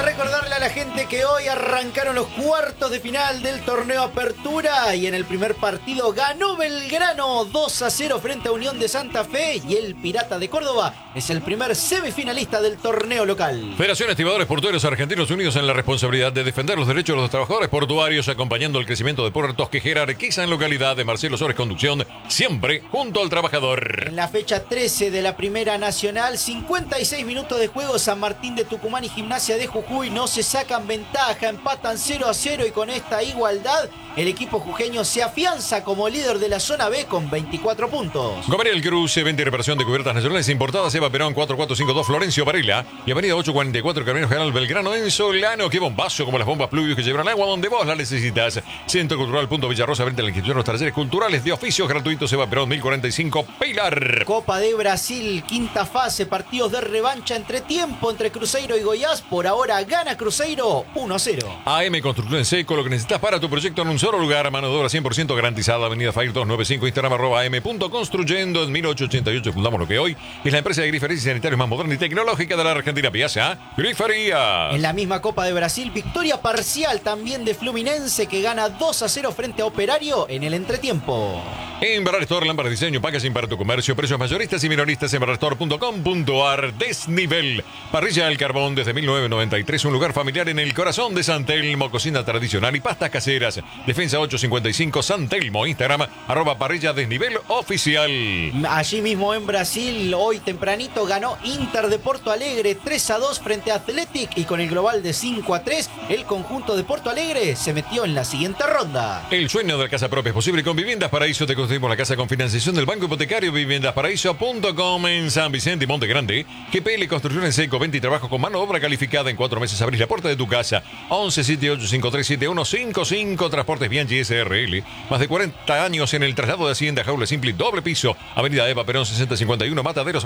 a recordarle a la gente que hoy arrancaron los cuartos de final del torneo Apertura y en el primer partido ganó Belgrano 2-0 frente a Unión de Santa Fe y el Pirata de Córdoba es el primer semifinalista del torneo local. Federación Estibadores Portuarios Argentinos unidos en la responsabilidad de defender los derechos de los trabajadores portuarios, acompañando el crecimiento de puertos que jerarquizan localidad de Marcelo Sores Conducción, siempre junto al trabajador. En la fecha 13 de la Primera Nacional, 56 minutos de juego, San Martín de Tucumán y Gimnasia de Jujuy no se sacan ventaja, empatan 0-0 y con esta igualdad el equipo jujeño se afianza como líder de la zona B con 24 puntos. Gabriel Cruz, venta y reparación de cubiertas nacionales importadas, Eva Perón 4452 Florencio Varela y avenida 844 Camino General Belgrano en Solano. Qué bombazo como las bombas pluvios que llevan agua donde vos la necesitas. Centro Cultural Punto Villarrosa, venta la inscripción a los talleres culturales de oficios gratuitos, Eva Perón 1045 Pilar. Copa de Brasil, quinta fase, partidos de revancha entre tiempo entre Cruzeiro y Goiás. Por ahora gana Cruzeiro 1-0. AM Construcción en Seco, lo que necesitas para tu proyecto en un solo lugar, mano de obra 100% garantizada. Avenida Fire 295, Instagram @am.construyendo. En 1888 fundamos lo que hoy es la empresa de griferías y sanitarios más moderna y tecnológica de la Argentina. Piazza Grifería. En la misma Copa de Brasil, victoria parcial también de Fluminense que gana 2-0 frente a Operario en el entretiempo. En Barral Store, lámparas de diseño, packaging para tu comercio, precios mayoristas y minoristas en barralstore.com.ar. Desnivel, parrilla al carbón desde 1993, un lugar familiar en el corazón de San Telmo, cocina tradicional y pastas caseras. Defensa 855 San Telmo, Instagram @parrilla desnivel oficial. Allí mismo en Brasil, hoy tempranito ganó Inter de Porto Alegre 3-2 frente a Athletic y con el global de 5-3, el conjunto de Porto Alegre se metió en la siguiente ronda. El sueño de la casa propia es posible con Viviendas Paraíso. Te construimos la casa con financiación del Banco Hipotecario. Viviendasparaíso.com en San Vicente y Monte Grande. GPL Construcción en Seco, venta y trabajo con mano de obra calificada. En 4 meses abrís la puerta de tu casa. 1178537155. Transportes Bianchi SRL. Más de 40 años en el traslado de Hacienda. Jaula Simple, doble piso. Avenida Eva Perón 6051, Mataderos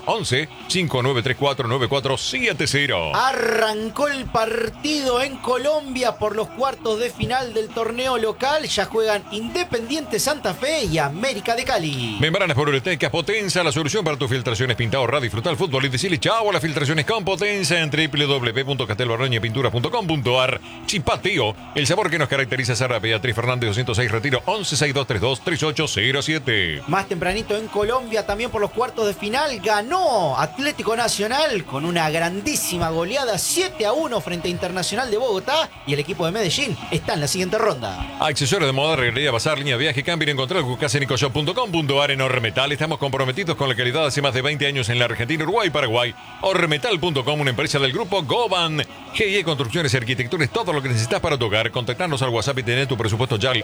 11-5934-9470. Arrancó el partido en Colombia por los cuartos de final del torneo local. Ya juegan Independiente Santa Fe y América de Cali. Membranas Poliuretecas Potenza, la solución para tus filtraciones, pintado, radio, disfrutar el fútbol y decirle chao a las filtraciones con Potenza en www.castelbarroñapintura.com.ar. Chipateo, el sabor que nos caracteriza. Sara Beatriz Fernández 206 Retiro 1162323807. Más tempranito en Colombia, también por los cuartos de final, ganó Atlético Nacional con una grandísima goleada 7-1 frente a Internacional de Bogotá y el equipo de Medellín está en la siguiente ronda. Accesorios de moda, regalía, bazar, línea de viaje, camping, encontrar cucasenicoshop.com.ar. En Ormetal estamos comprometidos con la calidad hace más de 20 años en la Argentina, Uruguay y Paraguay. Ormetal.com, una empresa del grupo Goban. GIE Construcciones y Arquitecturas, todo lo que necesitas para tu hogar. Contactarnos al WhatsApp y tener tu presupuesto ya al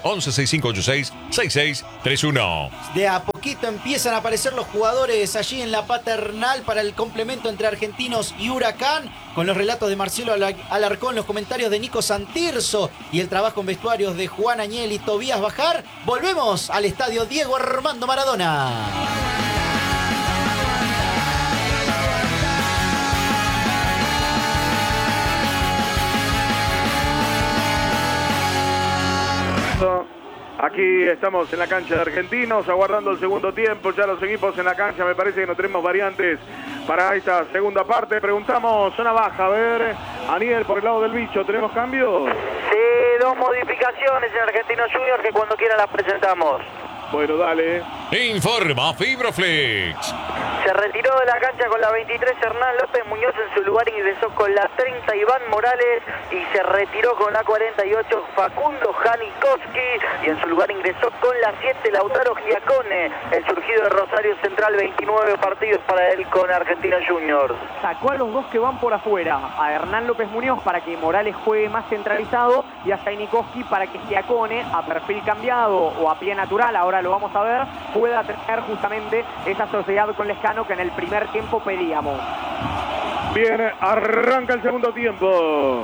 1165866631. De a poquito empiezan a aparecer los jugadores allí en la paternal para el complemento entre Argentinos y Huracán, con los relatos de Marcelo Alarcón, los comentarios de Nico Santirso y el trabajo en vestuarios de Juan Añel y Tobías Bajar. Volvemos al estadio Diego Armando Maradona. Aquí estamos en la cancha de Argentinos, aguardando el segundo tiempo. Ya los equipos en la cancha, me parece que no tenemos variantes para esta segunda parte. Preguntamos zona baja, a ver, Aniel, por el lado del bicho, ¿tenemos cambios? Sí, 2 modificaciones en Argentinos Juniors que cuando quiera las presentamos. Bueno, dale. Informa Fibroflex. Se retiró de la cancha con la 23 Hernán López Muñoz, en su lugar ingresó con la 30 Iván Morales y se retiró con la 48 Facundo Janikowski y en su lugar ingresó con la 7 Lautaro Giacone, el surgido de Rosario Central. 29 partidos para él con Argentinos Juniors. Sacó a los dos que van por afuera, a Hernán López Muñoz para que Morales juegue más centralizado y a Janikowski para que Giacone, a perfil cambiado o a pie natural, ahora lo vamos a ver, pueda tener justamente esa sociedad con Lescano que en el primer tiempo pedíamos. Bien, arranca el segundo tiempo.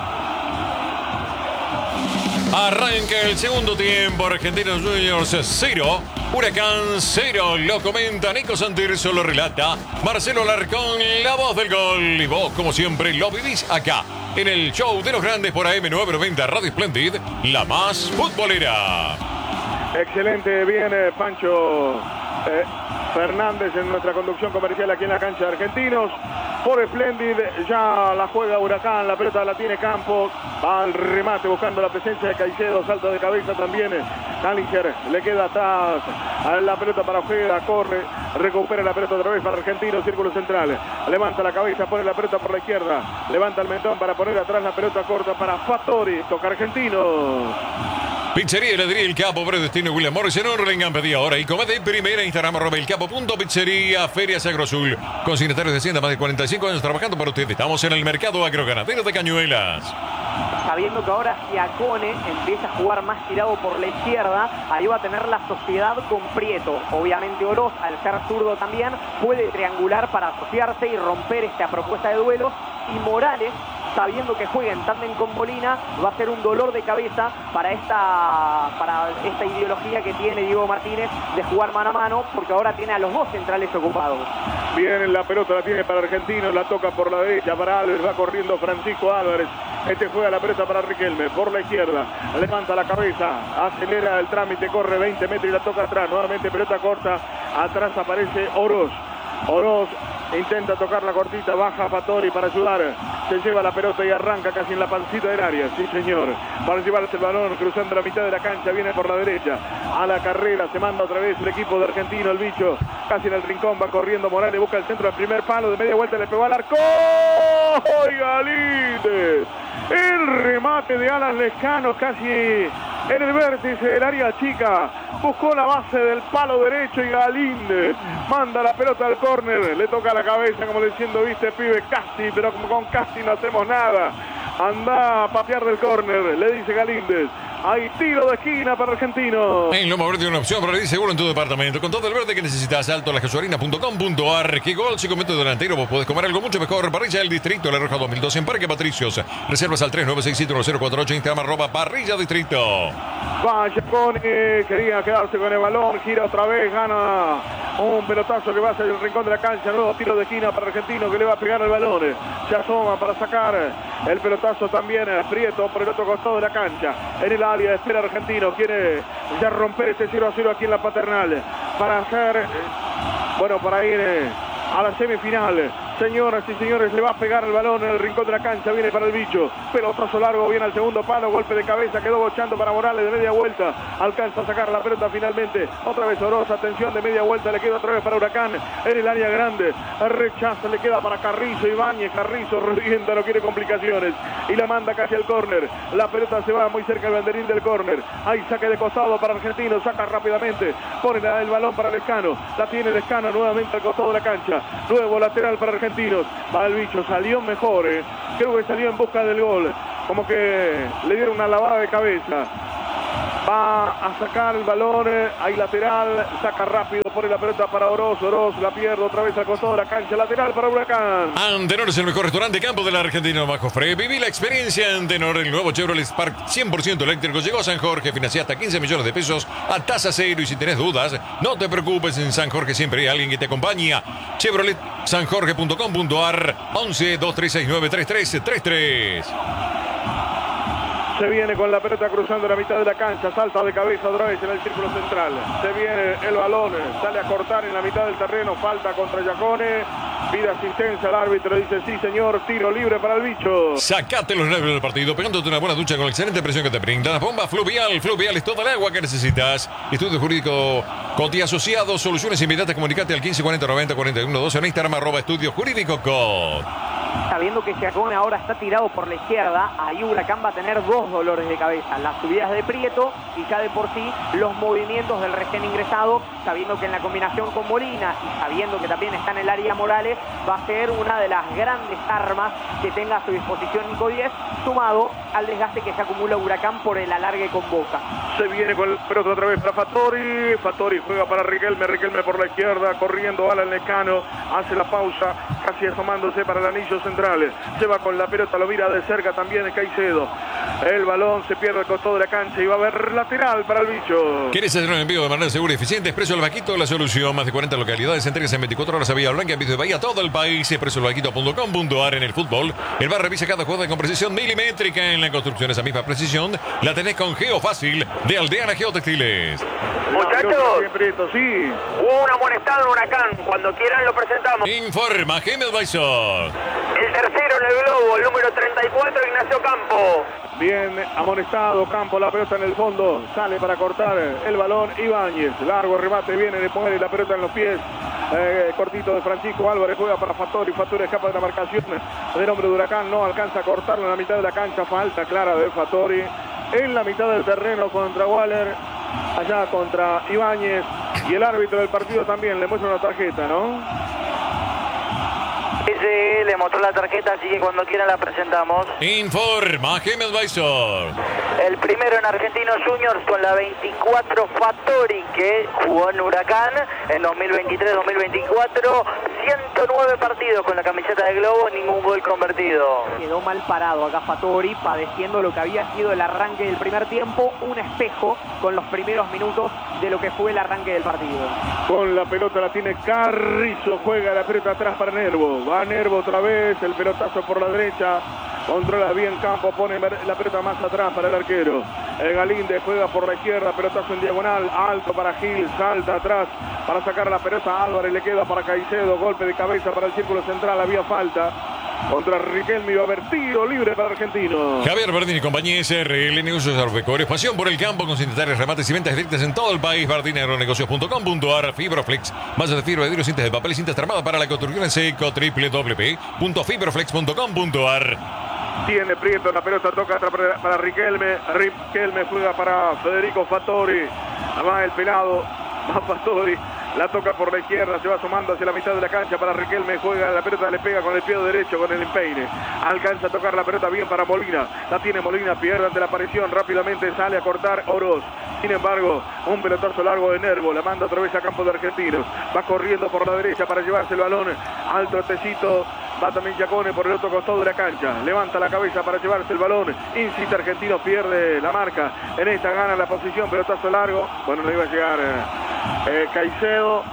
Arranca el segundo tiempo, Argentinos Juniors 0, Huracán 0, lo comenta Nico Santirso, lo relata Marcelo Alarcón, la voz del gol, y vos como siempre lo vivís acá, en el show de los grandes por AM990 Radio Splendid, la más futbolera. Excelente, viene Pancho Fernández en nuestra conducción comercial aquí en la cancha de Argentinos. por Splendid, ya la juega Huracán, la pelota la tiene Campos, va al remate buscando la presencia de Caicedo, salta de cabeza también, Calinger le queda atrás, a la pelota para Ojeda, corre, recupera la pelota otra vez para Argentino, círculo central, levanta la cabeza, pone la pelota por la izquierda, levanta el mentón para poner atrás la pelota corta para Fattori, toca Argentino. Pizzería Heladería El Capo, predestino William Morrison, Orlingham, pedía ahora y come de primera, Instagram, @elcapo.pizzería, Ferias Agrosul. Consignatarios de Hacienda, más de 45 años trabajando para usted. Estamos en el mercado agroganadero de Cañuelas. Sabiendo que ahora Giacone empieza a jugar más tirado por la izquierda, ahí va a tener la sociedad con Prieto. Obviamente Oroz, al ser zurdo también, puede triangular para asociarse y romper esta propuesta de duelos. Y Morales, sabiendo que juega en tándem con Molina, va a ser un dolor de cabeza para esta ideología que tiene Diego Martínez de jugar mano a mano, porque ahora tiene a los dos centrales ocupados. Bien, la pelota la tiene para Argentino, la toca por la derecha para Álvarez, va corriendo Francisco Álvarez. Este juega la pelota para Riquelme, por la izquierda, levanta la cabeza, acelera el trámite, corre 20 metros y la toca atrás. Nuevamente pelota corta, atrás aparece Oroz. Oroz intenta tocar la cortita, baja Fattori para ayudar, se lleva la pelota y arranca casi en la pancita del área, sí señor, para llevarse el balón, cruzando la mitad de la cancha, viene por la derecha, a la carrera, se manda otra vez el equipo de Argentino, el bicho, casi en el rincón, va corriendo Morales, busca el centro del primer palo, de media vuelta le pegó al arco, ¡y Galíndez! El remate de Alan Lescano, casi en el vértice del área chica, buscó la base del palo derecho y Galíndez manda la pelota al córner, le toca la cabeza como diciendo, viste pibe, casi, pero como con casi no hacemos nada, anda a patear del córner, le dice Galíndez. Hay tiro de esquina para Argentino. En Loma Verde una opción para ir seguro en tu departamento. Con todo el verde que necesitas, altolascasuarina.com.ar. Que gol, si comete delantero, vos podés comer algo mucho mejor. Parrilla del Distrito, La Roja 2012 en Parque Patricios. Reservas al 39671048, Instagram, @Parrilla Distrito. Vaya Cone, quería quedarse con el balón, gira otra vez, gana un pelotazo que va hacia el rincón de la cancha, nuevo tiro de esquina para Argentino que le va a pegar el balón. Se asoma para sacar el pelotazo también, Prieto por el otro costado de la cancha. En el área espera Argentino, quiere ya romper este 0-0 aquí en la Paternal para hacer, para ir a la semifinal. Señoras y señores, le va a pegar el balón en el rincón de la cancha, viene para el bicho, pelotazo largo, viene al segundo palo, golpe de cabeza, quedó bochando para Morales de media vuelta, alcanza a sacar la pelota finalmente, otra vez Oroz, atención de media vuelta, le queda otra vez para Huracán, en el área grande, rechaza, le queda para Carrizo, Ibáñez, Carrizo revienta, no quiere complicaciones, y la manda casi al córner, la pelota se va muy cerca del banderín del córner, hay saque de costado para Argentino, saca rápidamente, pone el balón para Lescano, la tiene Lescano nuevamente al costado de la cancha, nuevo lateral para Argentinos, va el bicho, salió mejor, creo que salió en busca del gol, como que le dieron una lavada de cabeza, va a sacar el balón, hay lateral, saca rápido, pone la pelota para Oroz, Oroz la pierde otra vez al costado de la cancha, lateral para Huracán. Antenor es el mejor restaurante de campo de la Argentina, Majo Frey. Viví la experiencia Antenor, el nuevo Chevrolet Spark 100% eléctrico llegó a San Jorge, financia hasta 15 millones de pesos a tasa cero, y si tenés dudas, no te preocupes, en San Jorge siempre hay alguien que te acompaña. Chevrolet sanjorge.com.ar 11 2369 3333. Se viene con la pelota cruzando la mitad de la cancha, salta de cabeza otra vez en el círculo central. Se viene el balón, sale a cortar en la mitad del terreno, falta contra Giacone, pide asistencia al árbitro, dice sí señor, tiro libre para el bicho. Sacate los nervios del partido, pegándote una buena ducha con la excelente presión que te brinda. Bomba Fluvial, Fluvial es toda el agua que necesitas. Estudio Jurídico Coti Asociados, soluciones inmediatas, comunicate al 1540 90 41 12 en Instagram, @Estudio Jurídico Cot. Sabiendo que Giacone ahora está tirado por la izquierda, ahí Huracán va a tener dos dolores de cabeza, las subidas de Prieto y ya de por sí los movimientos del recién ingresado, sabiendo que en la combinación con Molina y sabiendo que también está en el área Morales, va a ser una de las grandes armas que tenga a su disposición Nico Díez, sumado al desgaste que se acumula Huracán por el alargue con Boca. Se viene con el pelota otra vez para Fattori, Fattori juega para Riquelme, Riquelme por la izquierda, corriendo Alan Lescano, hace la pausa, casi asomándose para el anillo central, se va con la pelota, lo mira de cerca también Caicedo, El balón se pierde al costado de la cancha y va a haber lateral para el bicho. ¿Quieres hacer un envío de manera segura y eficiente? Expreso El Vaquito, la solución. Más de 40 localidades, entregas en 24 horas a Villa Blanca, en Vídeo de Bahía, todo el país. expresoelvaquito.com.ar. En el fútbol, el bar revisa cada jugada con precisión milimétrica. En la construcción, esa misma precisión la tenés con Geofácil de Aldeana Geotextiles. Muchachos, Sí. hubo un amonestado en Huracán. Cuando quieran lo presentamos. Informa Jiménez Baizor. El tercero en el globo, el número 34, Ignacio Campo. Bien amonestado Campo, la pelota en el fondo, sale para cortar el balón Ibáñez, largo remate, viene, le pone la pelota en los pies, cortito de Francisco Álvarez, juega para Fattori, Fattori escapa de la marcación del hombre de Huracán, no alcanza a cortarlo en la mitad de la cancha, falta clara de Fattori, en la mitad del terreno contra Waller, allá contra Ibáñez, y el árbitro del partido también le muestra una tarjeta, ¿no? Ese le mostró la tarjeta, así que cuando quieran la presentamos. Informa Jiménez Baizor. El primero en Argentinos Juniors con la 24, Fattori, que jugó en Huracán en 2023-2024. 109 partidos con la camiseta de Globo, ningún gol convertido. Quedó mal parado acá Fattori, padeciendo lo que había sido el arranque del primer tiempo, un espejo con los primeros minutos de lo que fue el arranque del partido. Con la pelota la tiene Carrizo, juega la pelota atrás para Nervo, va Nervo otra vez, el pelotazo por la derecha, controla bien Campo, pone la pelota más atrás para el arquero. El Galíndez juega por la izquierda, pelotazo en diagonal, alto para Gil, salta atrás para sacar la pelota a Álvarez, le queda para Caicedo, golpe de cabeza para el círculo central, había falta. Contra Riquelme va a haber tiro libre para Argentino. Javier Bardini y compañía SRL Negocios Agropecuarios. Pasión por el campo con cintas, remates y ventas directas en todo el país. Bardiniagronegocios.com.ar. Fibroflex. Masas de fibra, vidrio, cintas de papel y cintas tramadas para la construcción en seco. www.fibroflex.com.ar. Tiene Prieto, la pelota toca para Riquelme. Riquelme juega para Federico Fattori. Va el pelado, va Fattori. La toca por la izquierda, se va sumando hacia la mitad de la cancha para Riquelme, juega la pelota, le pega con el pie derecho, con el empeine. Alcanza a tocar la pelota bien para Molina. La tiene Molina, pierde ante la aparición, rápidamente sale a cortar Oroz. Sin embargo, un pelotazo largo de Nervo, la manda otra vez a campo de Argentinos. Va corriendo por la derecha para llevarse el balón al trotecito. Va también Giacone por el otro costado de la cancha. Levanta la cabeza para llevarse el balón. Insiste Argentino, pierde la marca. En esta gana la posición, pelotazo largo. Bueno, no iba a llegar Caicedo.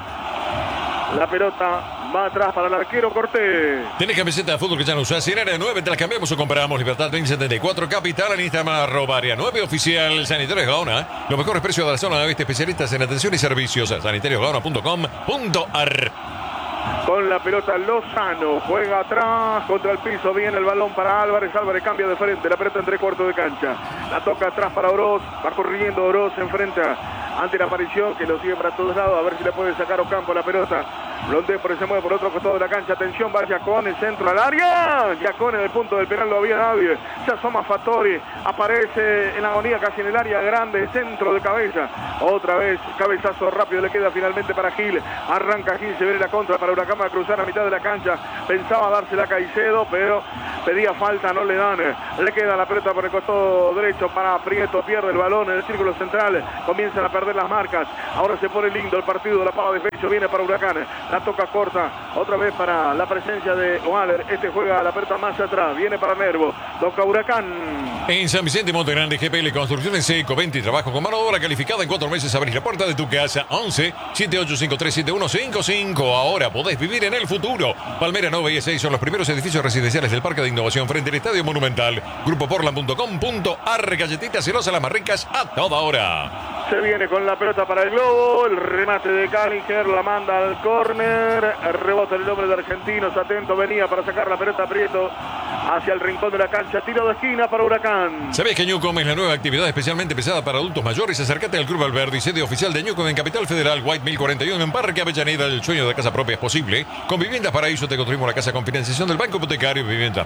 La pelota va atrás para el arquero Cortés. ¿Tenés camiseta de fútbol que ya no usás? Si en área 9 te las cambiamos o compramos. Libertad 2074 Capital, en Instagram @área 9 oficial. Sanitarios Gaona, los mejores precios de la zona. ¿Viste? Especialistas en atención y servicios. sanitariosgaona.com.ar. Con la pelota Lozano, juega atrás, contra el piso, viene el balón para Álvarez, Álvarez cambia de frente, la pelota entre cuartos de cancha, la toca atrás para Oroz, va corriendo Oroz, se enfrenta ante la aparición que lo sigue para todos lados, a ver si le puede sacar Ocampo la pelota. Blondé se mueve por otro costado de la cancha, atención, va Giacone, centro al área, Giacone en el punto del penal, no había nadie, se asoma Fattori, aparece en la agonía casi en el área grande, centro de cabeza, otra vez, cabezazo rápido le queda finalmente para Gil, arranca Gil, se viene la contra para Huracán, a cruzar a mitad de la cancha, pensaba dársela a Caicedo, pero pedía falta, no le dan, le queda la pelota por el costado derecho para Prieto, pierde el balón en el círculo central, comienzan a perder las marcas, ahora se pone lindo el partido, la pava de pecho viene para Huracán, la toca corta, otra vez para la presencia de Waller, juega la pelota más atrás, viene para Nervo, toca Huracán. En San Vicente Monte Grande, GPL Construcciones Seco, 20 y trabajo con mano de obra calificada. En 4 meses abrís la puerta de tu casa. 11 7853 7155. Ahora podés vivir en el futuro. Palmera 9 y 6 son los primeros edificios residenciales del Parque de Innovación frente al Estadio Monumental. Grupoportland.com.ar. Galletitas celosas, las más ricas a toda hora. Se viene con la pelota para el globo, el remate de Callinger, la manda al córner, rebota el hombre de Argentinos, atento, venía para sacar la pelota Prieto hacia el rincón de la cancha, tiro de esquina para Huracán. ¿Sabías que Newcom es la nueva actividad especialmente pesada para adultos mayores? Acércate al Club Alberdi, sede oficial de Newcom en Capital Federal, White 1041 en Parque Avellaneda. El sueño de casa propia es posible. Con Viviendas Paraíso te construimos la casa con financiación del Banco Hipotecario.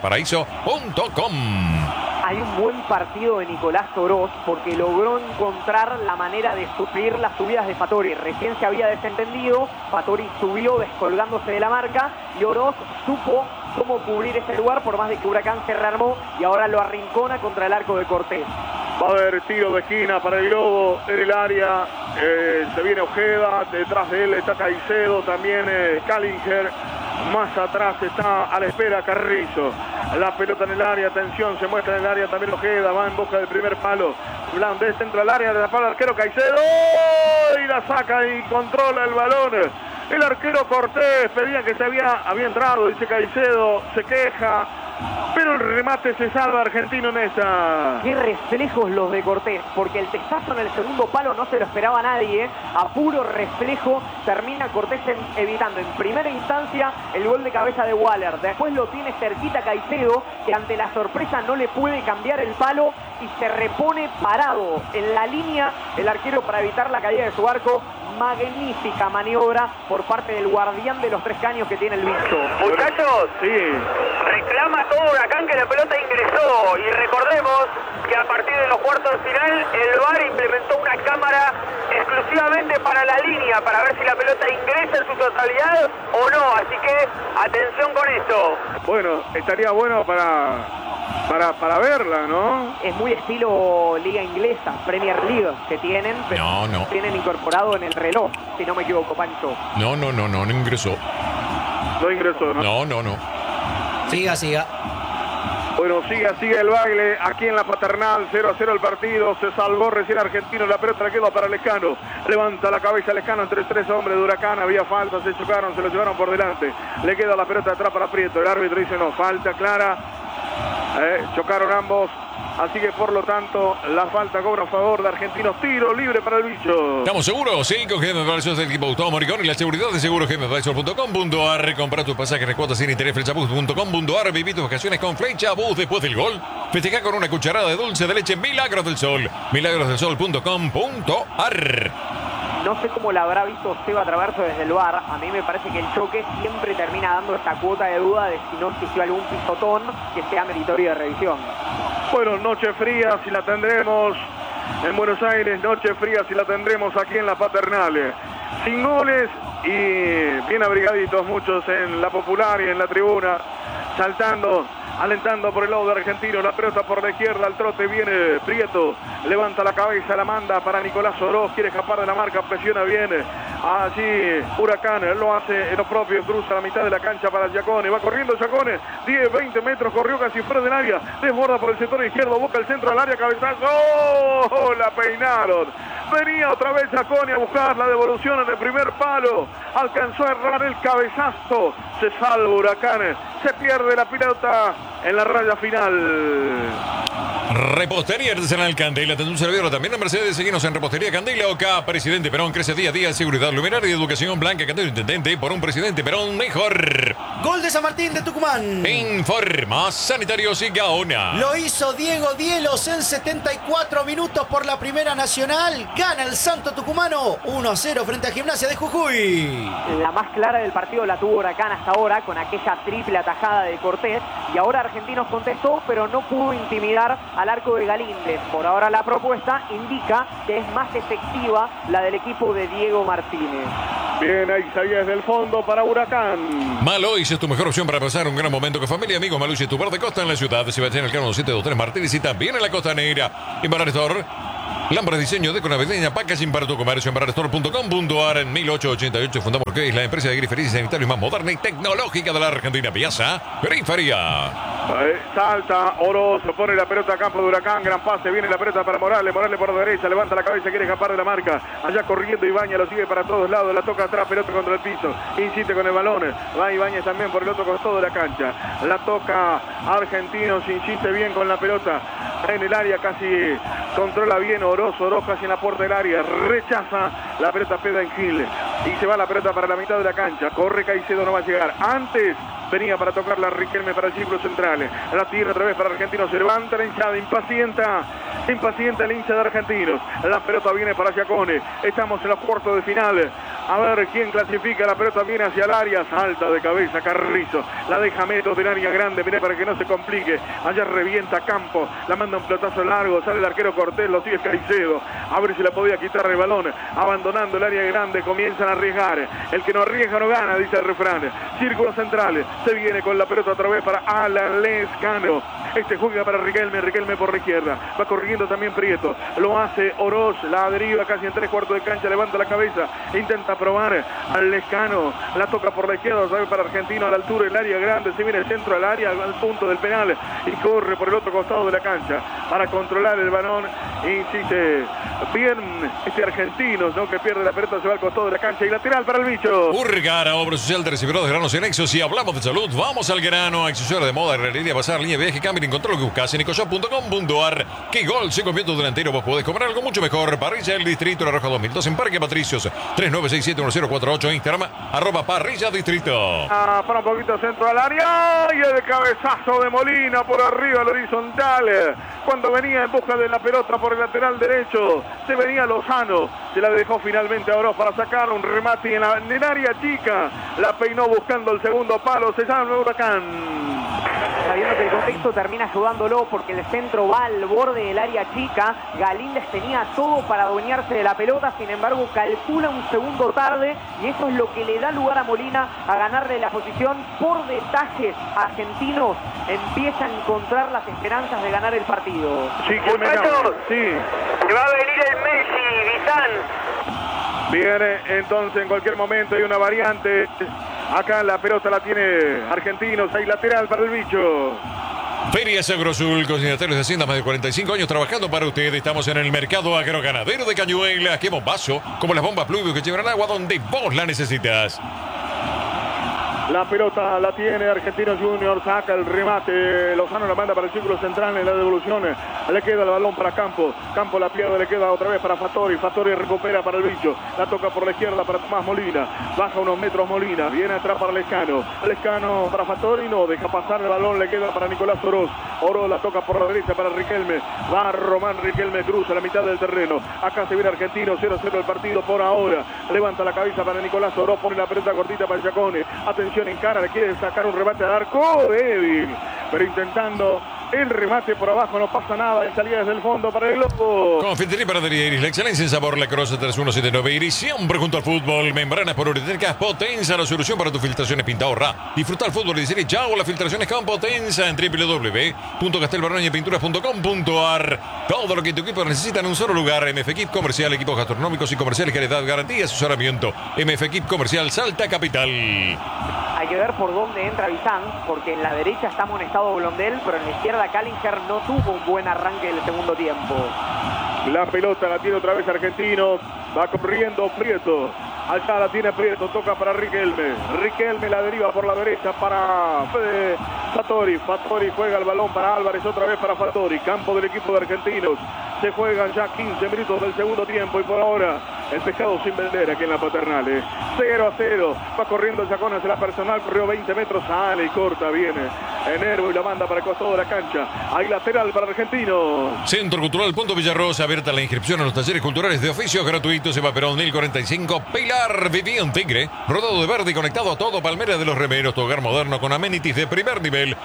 Viviendasparaíso.com. Hay un buen partido de Nicolás Oroz porque logró encontrar la manera de suplir las subidas de Fattori. Recién se había desentendido, Fattori subió descolgándose de la marca y Oroz supo cómo cubrir ese lugar por más de que Huracán se rearmó y ahora lo arrincona contra el arco de Cortés. Va a haber tiro de esquina para el globo en el área, se viene Ojeda, detrás de él está Caicedo, también Callinger. Más atrás está a la espera Carrizo. La pelota en el área, atención, se muestra en el área también Ojeda, va en busca del primer palo. Blandés entra al área, de la pala arquero Caicedo y la saca y controla el balón. El arquero Cortés pedía que se había entrado, dice Caicedo, se queja, pero el remate se salva Argentino en esa. Qué reflejos los de Cortés, porque el testazo en el segundo palo no se lo esperaba nadie. A puro reflejo termina Cortés evitando en primera instancia el gol de cabeza de Waller. Después lo tiene cerquita Caicedo, que ante la sorpresa no le puede cambiar el palo y se repone parado en la línea el arquero para evitar la caída de su arco. Magnífica maniobra por parte del guardián de los 3 caños que tiene el bicho. Muchachos, Sí. reclama todo Huracán que la pelota ingresó. Y recordemos que a partir de los cuartos de final, el VAR implementó una cámara exclusivamente para la línea, para ver si la pelota ingresa en su totalidad o no. Así que atención con esto. Bueno, estaría bueno para verla, ¿no? Es muy estilo liga inglesa, Premier League que tienen, pero No. tienen incorporado en el reloj, si no me equivoco, Pancho. No ingresó. No ingresó, ¿no? No. Siga. Bueno, sigue el baile aquí en la Paternal, 0-0 el partido, se salvó recién Argentino, la pelota le quedó para Lescano, levanta la cabeza Lescano entre 3 hombres de Huracán, había falta, se chocaron, se lo llevaron por delante, le queda la pelota atrás para Prieto, el árbitro dice no, falta clara, chocaron ambos, así que por lo tanto la falta cobra a favor de Argentinos, tiro libre para el bicho. ¿Estamos seguros? Sí, con GM Advisors del equipo Gustavo Moricón y la seguridad de seguros gmadvisor.com.ar. Compra tus pasajes de cuotas sin interés, flechabus.com.ar. Viví tus vacaciones con Flechabus después del gol. Festeja con una cucharada de dulce de leche Milagros del Sol. milagrosdelsol.com.ar. No sé cómo la habrá visto Seba Traverso desde el VAR. A mí me parece que el choque siempre termina dando esta cuota de duda de si no existió algún pisotón que sea meritorio de revisión. Bueno, noche fría si la tendremos en Buenos Aires, noche fría si la tendremos aquí en la Paternal. Sin goles y bien abrigaditos muchos en la popular y en la tribuna, saltando, alentando por el lado de Argentino, la pelota por la izquierda, al trote viene Prieto, levanta la cabeza, la manda para Nicolás Oroz, quiere escapar de la marca, presiona bien, allí Huracán lo hace en lo propio, cruza la mitad de la cancha para Giacone, va corriendo Giacone, 10, 20 metros, corrió casi fuera del área, desborda por el sector izquierdo, busca el centro del área, cabezazo, ¡oh! La peinaron, venía otra vez Giacone a buscar la devolución en el primer palo, alcanzó a errar el cabezazo, se salva Huracán, se pierde la pelota en la raya final. Repostería Artesanal Candela, un servidor también en Mercedes. Seguimos en Repostería Candela, Oca, Presidente Perón, crece día a día, seguridad, luminaria y educación blanca, Candela Intendente, por un Presidente Perón mejor. Gol de San Martín de Tucumán. Informa Sanitarios y Gaona. Lo hizo Diego Dielos en 74 minutos por la Primera Nacional. Gana el Santo Tucumano 1-0 frente a Gimnasia de Jujuy. La más clara del partido la tuvo Huracán hasta ahora con aquella triple atajada de Cortés. Y ahora Argentinos contestó, pero no pudo intimidar al arco de Galíndez. Por ahora la propuesta indica que es más efectiva la del equipo de Diego Martínez. Bien, ahí salía desde el fondo para Huracán. Malois es tu mejor opción para pasar un gran momento con familia y amigos. Malois es tu bar de costa en la ciudad de Sebastián, en el Carmo 723 Martínez y también en la Costanera. En Bar Store, lámparas diseño de navideña, packaging para tu comercio en barrestore.com.ar. En 1888 fundamos que es la empresa de grifería y sanitarios más moderna y tecnológica de la Argentina. Piazza Grifería. Salta Oroz, pone la pelota a campo de Huracán, gran pase, viene la pelota para Morales, Morales por derecha, levanta la cabeza, quiere escapar de la marca, allá corriendo Ibañez, lo sigue para todos lados, la toca atrás, pelota contra el piso, insiste con el balón, va Ibañez también por el otro costado de la cancha, la toca Argentinos, insiste bien con la pelota, en el área casi controla bien Oroz casi en la puerta del área, rechaza la pelota peda en Gil, y se va la pelota para la mitad de la cancha, corre Caicedo, no va a llegar, antes venía para tocarla Riquelme para el círculo central. La tira otra vez para Argentinos. Se levanta la hinchada. Impacienta el hincha de Argentinos. La pelota viene para Giacone. Estamos en los cuartos de final. A ver quién clasifica. La pelota viene hacia el área. Salta de cabeza Carrizo. La deja Meto del área grande. Mira para que no se complique. Allá revienta Campo. La manda un pelotazo largo. Sale el arquero Cortés. Lo sigue Caicedo. A ver si la podía quitar el balón. Abandonando el área grande. Comienzan a arriesgar. El que no arriesga no gana, dice el refrán. Círculo central. Se viene con la pelota otra vez para Alan Lescano. Este juega para Riquelme por la izquierda. Va corriendo también Prieto. Lo hace Oroz. La deriva casi en 3/4 de cancha. Levanta la cabeza. Intenta a probar al Lescano. La toca por la izquierda, sabe para Argentino a la altura del área grande. Se viene el centro al área, al punto del penal. Y corre por el otro costado de la cancha para controlar el balón. Insiste bien Argentinos, ¿no? Que pierde la pelota, se va al costado de la cancha. Y lateral para el bicho. Urgara, obra social de recibidores de granos y anexos. Si hablamos de salud, vamos al grano. Accesorios de moda, herrería, pasar, línea de viaje, cambio, encontrar lo que buscas en ecoshop.com.ar. ¿Qué gol se convierte en delantero? Vos podés comer algo mucho mejor. Parrilla del Distrito, La Roja 2002 en Parque Patricios. 39671048, Instagram, @parrilla distrito. Para un poquito centro al área. Y el cabezazo de Molina por arriba al horizontal. Cuando venía en busca de la pelota por el lateral derecho, se venía Lozano. Se la dejó finalmente a Oroz para sacar un remate en el área chica. La peinó buscando el segundo palo. Se llama Huracán. Sabiendo que el contexto termina ayudándolo porque el centro va al borde del área chica. Galíndez tenía todo para adueñarse de la pelota, sin embargo calcula un segundo tarde y eso es lo que le da lugar a Molina a ganarle la posición. Por detalles, Argentinos empiezan a encontrar las esperanzas de ganar el partido. Sí, que me sí. Se va a venir el Messi, Vitán. Viene entonces en cualquier momento, hay una variante. Acá la pelota la tiene Argentinos, hay lateral para el bicho. Ferias Agrosul, consignatarios de Hacienda, más de 45 años trabajando para usted. Estamos en el mercado agroganadero de Cañuelas. ¡Qué bombazo! Como las bombas Pluvio que llevan agua donde vos la necesitas. La pelota la tiene Argentinos Junior, saca el remate. Lozano la manda para el círculo central en la devolución. Le queda el balón para Campo. Campo la pierde, le queda otra vez para Fattori. Fattori recupera para el bicho. La toca por la izquierda para Tomás Molina. Baja unos metros Molina. Viene atrás para Lescano. Lescano para Fattori. No, deja pasar el balón. Le queda para Nicolás Oroz. Oroz la toca por la derecha para Riquelme. Va Román Riquelme, cruza la mitad del terreno. Acá se viene Argentino, 0-0 el partido por ahora. Levanta la cabeza para Nicolás Oroz. Pone la pelota cortita para Giacone. Atención en cara, le quiere sacar un remate al arco. Débil. Pero intentando el remate por abajo, no pasa nada. Y salida desde el fondo para el globo. Confitería y Panadería Iris, la excelencia en sabor, La Croce 3179 Iris, siempre junto al fútbol. Membranas poliuréticas Potenza, la solución para tus filtraciones. Pinta, ahorra, disfruta el fútbol y decir chao. Las filtraciones con Potenza en www.castelbarroña.com.ar. Todo lo que tu equipo necesita en un solo lugar. MF Equip Comercial, equipos gastronómicos y comerciales, calidad, garantía y asesoramiento. MF Equip Comercial, Salta Capital. Hay que ver por dónde entra Bizán, porque en la derecha está amonestado Blondel, pero en la izquierda Callinger no tuvo un buen arranque del segundo tiempo. La pelota la tiene otra vez Argentino. Va corriendo Prieto. Allá la tiene Prieto, toca para Riquelme. Riquelme la deriva por la derecha para Fattori. Fattori juega el balón para Álvarez, otra vez para Fattori. Campo del equipo de Argentinos. Se juegan ya 15 minutos del segundo tiempo y por ahora el pescado sin vender aquí en la Paternal. 0-0. Va corriendo el Chacón hacia la personal, corrió 20 metros, sale y corta, viene Enervo y la manda para el costado de la cancha. Hay lateral para Argentinos. Centro Cultural Punto Villarrosa, abierta la inscripción a los talleres culturales de oficios gratuitos. Eva Perón 1045, Pilar vivía en Tigre, rodado de verde y conectado a todo. Palmera de los Remeros, tu hogar moderno con amenities de primer nivel.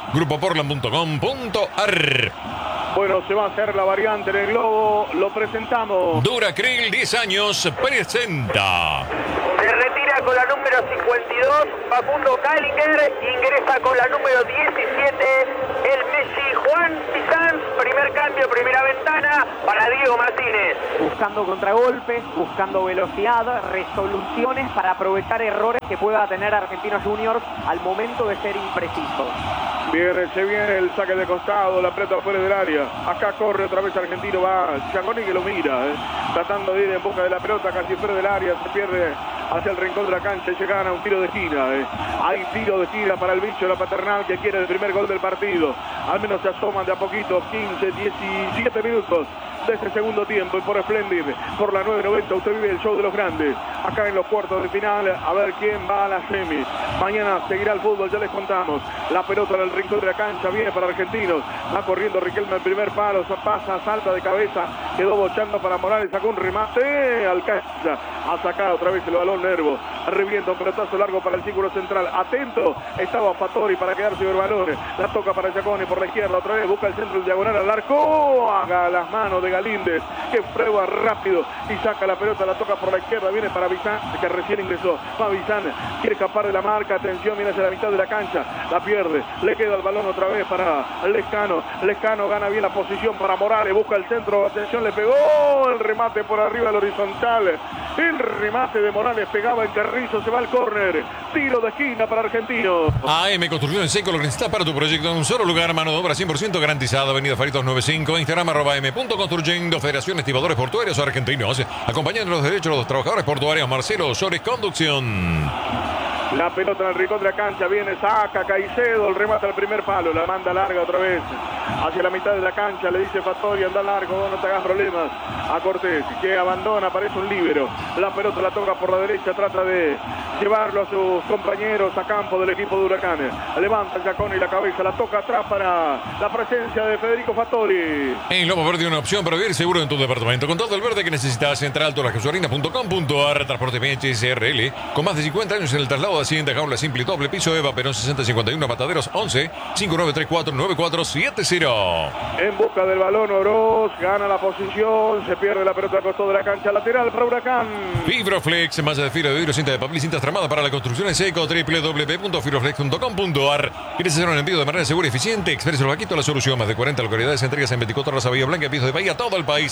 Grupoportland.com.ar. Bueno, se va a hacer la variante en el globo, lo presentamos. Duracril 10 años presenta. Se retira con la número 52, Facundo Callinger, ingresa con la número 17, el Messi Juan Bizán, primer cambio, primera ventana para Diego Martínez. Buscando contragolpes, buscando velocidad, resoluciones para aprovechar errores que pueda tener Argentinos Juniors al momento de ser imprecisos. Se viene el saque de costado, la pelota fuera del área. Acá corre otra vez Argentino, va Giaconi que lo mira, tratando de ir en busca de la pelota, casi fuera del área, se pierde hacia el rincón de la cancha y se gana un tiro de esquina. Hay tiro de esquina para el bicho de la Paternal que quiere el primer gol del partido. Al menos se asoman de a poquito, 15, 17 minutos de este segundo tiempo y por Splendid, por la 990 usted vive el show de los grandes acá en los cuartos de final, a ver quién va a la semi. Mañana seguirá el fútbol, ya les contamos. La pelota en el rincón de la cancha viene para Argentinos, va corriendo Riquelme en primer palo, pasa, salta de cabeza, quedó bochando para Morales, sacó un remate, alcanza a sacar otra vez el balón Nervo, revienta un pelotazo largo para el círculo central, atento estaba Fattori para quedarse el balón, la toca para Giacone por la izquierda, otra vez busca el centro, el diagonal al arco, haga las manos de Galíndez, que prueba rápido y saca la pelota, la toca por la izquierda, viene para Bizán, que recién ingresó, va Bizán, quiere escapar de la marca, atención, viene hacia la mitad de la cancha, la pierde, le queda el balón otra vez para Lescano, Lescano gana bien la posición para Morales, busca el centro, atención, le pegó el remate por arriba al horizontal, El remate de Morales pegaba en Carrizo, se va al córner. Tiro de esquina para Argentinos. AM Construcción Seco, lo que necesitas para tu proyecto en un solo lugar, mano de obra 100% garantizada. Avenida Faritos 95, Instagram @m.construyendo, Federación Estibadores Portuarios Argentinos, acompañando los derechos de los trabajadores portuarios. Marcelo Sores, conducción. La pelota en el rincón de la cancha, viene, saca Caicedo, el remate al primer palo, la manda larga otra vez hacia la mitad de la cancha, le dice Fattori, anda largo, no te hagas problemas a Cortés, que abandona, parece un líbero. La pelota la toca por la derecha, trata de llevarlo a sus compañeros a campo del equipo de Huracán. Levanta Giacone y la cabeza, la toca atrás para la presencia de Federico Fattori. En Lomo Verde, una opción para vivir seguro en tu departamento. Con todo el verde que necesitas, centraltorajesuarina.com.ar, transporte PHSRL, con más de 50 años en el traslado de Hacienda, jaula simple y doble piso, Eva Perón 6051, Mataderos 11 5934 9470. En busca del balón, Oroz gana la posición, se pierde la pelota a costado de la cancha, lateral para Huracán. Fibroflex, malla de fibra de vidrio, cinta de papel y cintas tramadas para la construcción en seco, www.fibroflex.com.ar. ¿Quieres hacer un envío de manera segura y eficiente? Expreso El Bajito, la solución. Más de 40 localidades, entregas en 24 horas a Bahía Blanca, pisos de Bahía, todo el país.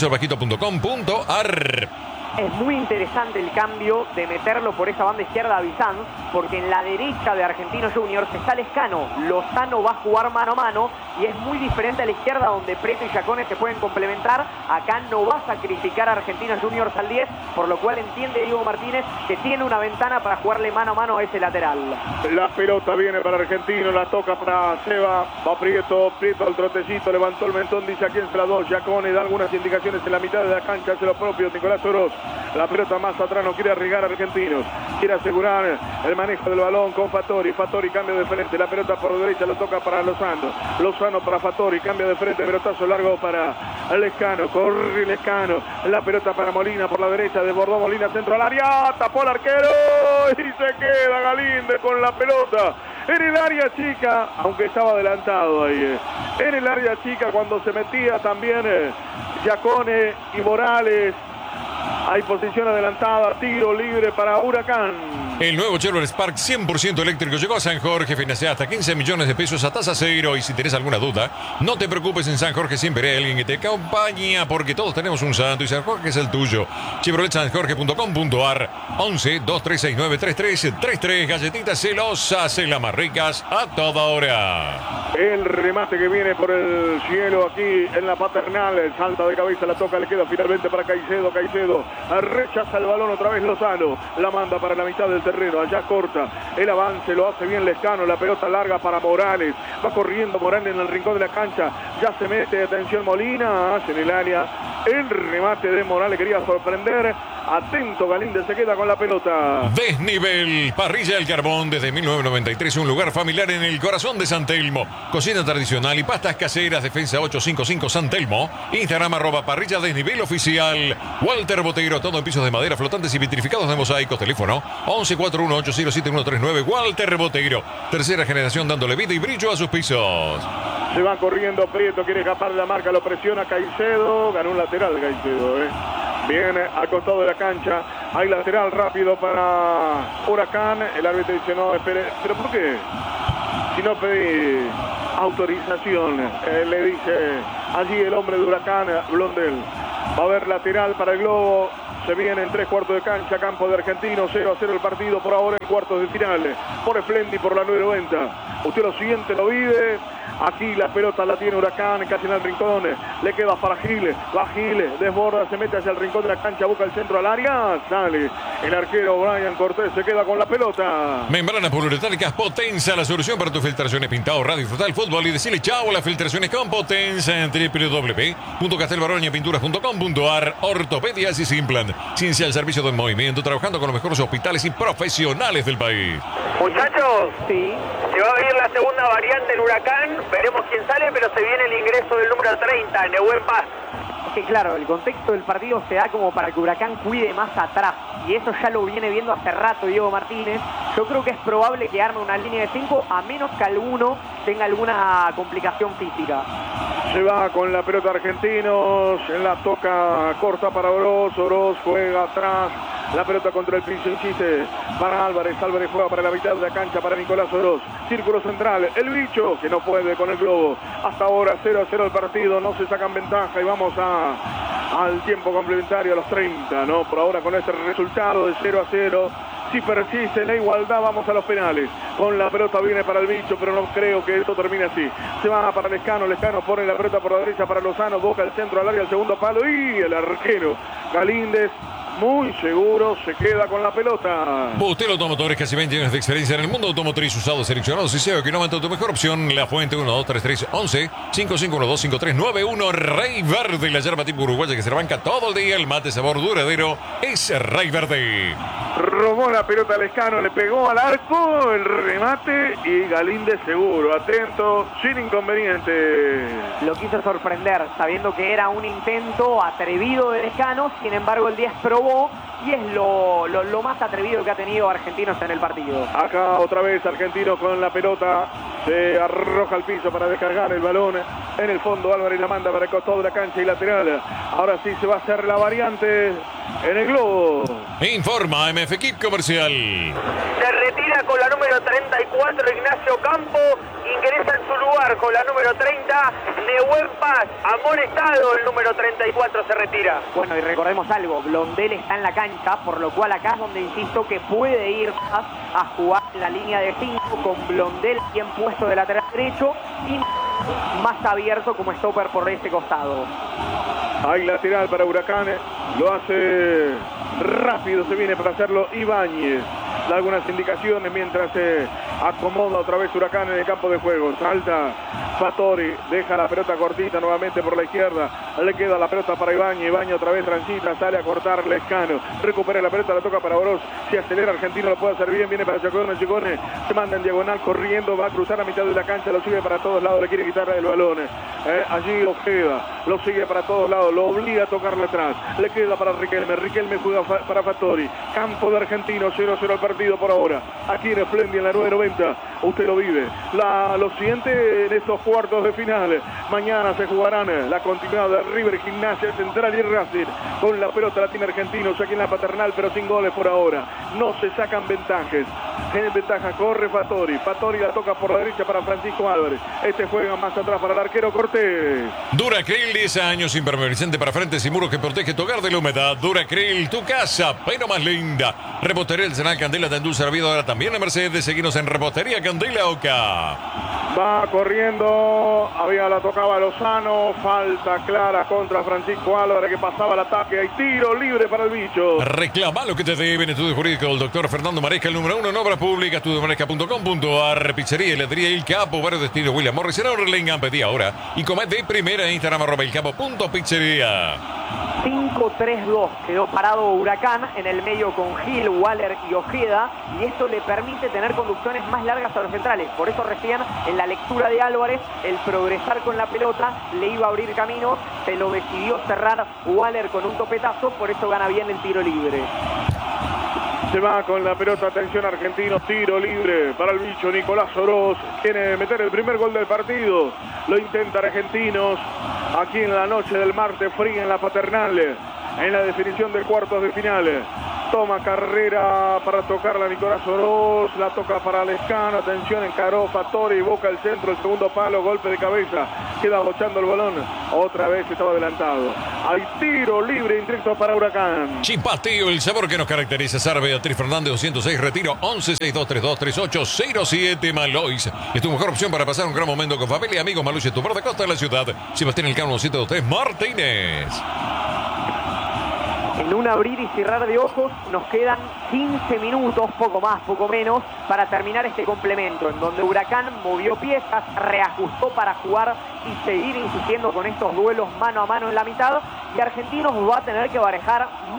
expresoelbajito.com.ar. Es muy interesante el cambio de meterlo por esa banda izquierda a Bizanz, porque en la derecha de Argentinos Juniors está Lescano. Lozano va a jugar mano a mano y es muy diferente a la izquierda, donde Preto y Giacone se pueden complementar. Acá no va a sacrificar a Argentinos Juniors al 10, por lo cual entiende Diego Martínez que tiene una ventana para jugarle mano a mano a ese lateral. La pelota viene para Argentino, la toca para Seba, va Prieto al trotecito, levantó el mentón, dice a quién se la doy. Giacone da algunas indicaciones en la mitad de la cancha, hace lo propio Nicolás Oroz. La pelota más atrás, no quiere arriesgar a Argentinos, quiere asegurar el manejo del balón con Fattori. Fattori cambia de frente, la pelota por derecha lo toca para Lozano para Fattori, cambia de frente, pelotazo largo para Lescano, corre Lescano, la pelota para Molina por la derecha, desbordó Molina, centro al área, tapó al arquero y se queda Galíndez con la pelota en el área chica, aunque estaba adelantado ahí, en el área chica cuando se metía también Giacone y Morales. Hay posición adelantada, tiro libre para Huracán. El nuevo Chevrolet Spark 100% eléctrico llegó a San Jorge, financia hasta 15 millones de pesos a tasa cero. Y si tenés alguna duda, no te preocupes, en San Jorge siempre hay alguien que te acompaña, porque todos tenemos un santo y San Jorge es el tuyo. ChevroletSanJorge.com.ar 11 2369 3333. Galletitas celosas, en las más ricas a toda hora. El remate que viene por el cielo aquí en la paternal, salta de cabeza, la toca, le queda finalmente para Caicedo. Rechaza el balón otra vez Lozano, la manda para la mitad del terreno, allá corta, el avance lo hace bien Lescano, la pelota larga para Morales, va corriendo Morales en el rincón de la cancha, ya se mete, atención Molina, hace en el área, el remate de Morales, quería sorprender, atento Galíndez, se queda con la pelota. Desnivel, parrilla del carbón desde 1993, un lugar familiar en el corazón de San Telmo, cocina tradicional y pastas caseras, Defensa 855 San Telmo, Instagram @parrilla desnivel oficial. Walter Botero, todo en pisos de madera, flotantes y vitrificados de mosaicos. Teléfono 1141807139. Walter Botero, tercera generación dándole vida y brillo a sus pisos. Se va corriendo Prieto, quiere escapar de la marca, lo presiona Caicedo, ganó un lateral Caicedo, Viene al costado de la cancha, hay lateral rápido para Huracán, el árbitro dice no, espere, pero ¿por qué? Si no pedí autorización, le dice allí el hombre de Huracán, Blondel. Va a haber lateral para el Globo. Se viene en 3/4 de cancha, campo de Argentino, 0-0 el partido por ahora en cuartos de final. Por Splendi, por la 990. Usted lo siente, lo vive. Aquí la pelota la tiene Huracán, casi en el rincón. Le queda para Giles. Va Giles, desborda, se mete hacia el rincón de la cancha, busca el centro al área. Sale el arquero Brian Cortés, se queda con la pelota. Membranas poliuretánicas Potenza, la solución para tus filtraciones, pintado, radio, disfrutar el fútbol y decirle chao a las filtraciones con Potenza en www.castelbaroñapinturas.com.ar. Ortopedias y Simplan. Ciencia al servicio del movimiento, trabajando con los mejores hospitales y profesionales del país. Muchachos, Sí. se va a venir la segunda variante en Huracán. Veremos quién sale, pero se viene el ingreso del número 30, Nehuen Paz. Es que claro, el contexto del partido se da como para que Huracán cuide más atrás. Y eso ya lo viene viendo hace rato Diego Martínez. Yo creo que es probable que arme una línea de 5, a menos que alguno tenga alguna complicación física. Se va con la pelota Argentinos, en la toca corta para Oroz juega atrás, la pelota contra el piso, insiste para Álvarez juega para la mitad de la cancha para Nicolás Oroz, círculo central, el bicho que no puede con el globo, hasta ahora 0-0 el partido, no se sacan ventaja y vamos a al tiempo complementario a los 30, ¿no? Por ahora con este resultado de 0-0. Si persiste la igualdad, vamos a los penales. Con la pelota viene para el bicho, pero no creo que esto termine así. Se va para Lescano, Lescano pone la pelota por la derecha para Lozano, Boca el centro al área, el segundo palo y el arquero Galíndez, muy seguro, se queda con la pelota. Bustelo Automotores, casi 20 años de experiencia en el mundo automotriz usado, seleccionado, Siseo, kilómetro, tu mejor opción. La Fuente 123311 55125391. Rey Verde, la yerba tipo uruguaya que se la banca todo el día. El mate sabor duradero es Rey Verde. Robó la pelota a Lescano, le pegó al arco, el remate y Galíndez seguro, atento, sin inconveniente. Lo quiso sorprender, sabiendo que era un intento atrevido de Lescano, sin embargo el 10 probó y es lo más atrevido que ha tenido Argentinos en el partido. Acá otra vez Argentinos con la pelota, se arroja al piso para descargar el balón. En el fondo Álvarez la manda para el costado de la cancha y lateral. Ahora sí se va a hacer la variante en el globo. Informa MF Equip Comercial. Se retira con la número 34 Ignacio Campo, ingresa en su lugar con la número 30 Nehuen Paz, amonestado el número 34, se retira. Bueno, y recordemos algo, Blondel está en la cancha, por lo cual acá es donde insisto que puede ir a jugar en la línea de 5 con Blondel bien puesto de lateral derecho y más abierto como stopper por ese costado. Hay lateral para Huracán, lo hace rápido, se viene para hacerlo Ibáñez. Da algunas indicaciones mientras se acomoda otra vez Huracán en el campo de juego. Salta Fattori, deja la pelota cortita nuevamente por la izquierda. Le queda la pelota para Ibáñez. Ibáñez otra vez transita, sale a cortar Lescano. Recupera la pelota, la toca para Oroz. Si acelera Argentino lo puede hacer bien. Viene para Chacone. Chacone se manda en diagonal corriendo. Va a cruzar a mitad de la cancha. Lo sigue para todos lados. Le quiere quitar el balón. Allí Ojeda. Lo sigue para todos lados. Lo obliga a tocarle atrás. Le queda para Riquelme. Riquelme juega para Fattori. Campo de Argentino. 0-0 el partido por ahora. Aquí en Splendia en la 990. Usted lo vive. Lo siguiente en estos cuartos de final. Mañana se jugarán la continuidad de River, Gimnasia Central y Racing. Con la pelota la tiene Argentinos aquí en la Paternal, pero sin goles por ahora. No se sacan ventajas. En ventaja corre Fattori. Fattori la toca por la derecha para Francisco Álvarez. Este juega más atrás para el arquero Cortés. Duracril, 10 años, impermeabilizante para frentes y muros que protege tu hogar de la humedad. Duracril, tu casa, pero más linda. Repostería El Senal Candela de endulza la vida ahora también en Mercedes. Seguimos en Repostería Candela Oca. Va corriendo, la tocaba Lozano, falta clara contra Francisco Álvarez que pasaba el ataque, hay tiro libre para el bicho. Reclama lo que te deben. Estudio Jurídico del doctor Fernando Maresca, el número 1 en obras públicas, estudiomaresca.com.ar. Pizzería y heladería El Capo, barrio destino William Morris en Orlengan, pedí ahora y comed de primera. Instagram @elcapo.pizzería. 5-3-2 quedó parado Huracán en el medio con Gil, Waller y Ojeda, y esto le permite tener conducciones más largas a los centrales. Por eso recién en la lectura de Álvarez, el progresar con la pelota le iba a abrir camino, se lo decidió cerrar Waller con un topetazo, por eso gana bien el tiro libre. Se va con la pelota, atención Argentino, tiro libre para el bicho Nicolás Oroz. Quiere meter el primer gol del partido. Lo intenta Argentinos aquí en la noche del martes fría en la Paternal. En la definición de cuartos de final. Toma carrera para tocarla Nicolás Oroz. La toca para Lescano. Atención, encaró Fattori. Boca el centro, el segundo palo. Golpe de cabeza. Queda bochando el balón. Otra vez estaba adelantado. Hay tiro libre indirecto para Huracán. Chimpatío, el sabor que nos caracteriza. Sar Beatriz Fernández 206, retiro 1162323807 Malois. Es tu mejor opción para pasar un gran momento con familia y amigos. Maluche, tu de costa de la ciudad. Sebastián Elcano 723 Martínez. En un abrir y cerrar de ojos nos quedan 15 minutos, poco más, poco menos, para terminar este complemento, en donde Huracán movió piezas, reajustó para jugar y seguir insistiendo con estos duelos mano a mano en la mitad, y Argentinos va a tener que barajar